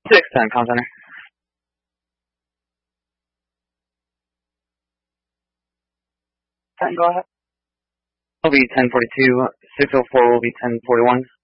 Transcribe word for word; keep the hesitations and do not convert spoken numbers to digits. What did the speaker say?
six ten, Comm Center. ten, go ahead. Will be ten forty-two. six oh four will be ten forty-one.